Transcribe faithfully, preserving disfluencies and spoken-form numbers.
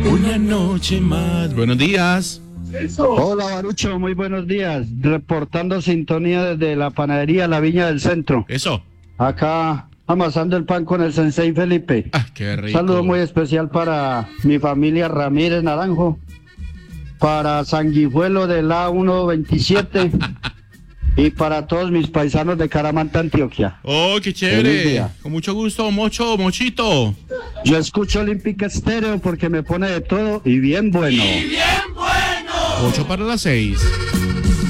Una noche más. Buenos días. Hola, Barucho, muy buenos días. Reportando sintonía desde la panadería La Viña del Centro. Eso. Acá amasando el pan con el Sensei Felipe. Ah, qué rico. Saludo muy especial para mi familia Ramírez Naranjo, para Sanguijuelo de la ciento veintisiete y para todos mis paisanos de Caramanta, Antioquia. Oh, qué Feliz chévere. día. Con mucho gusto, Mocho, Mochito. Yo escucho Olímpica Estéreo porque me pone de todo y bien bueno. Ocho para las seis.